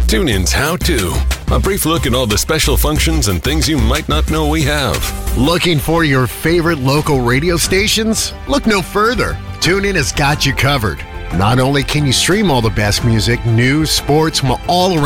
TuneIn's How To. A brief look at all the special functions and things you might not know we have. Looking for your favorite local radio stations? Look no further. TuneIn has got you covered. Not only can you stream all the best music, news, sports from all around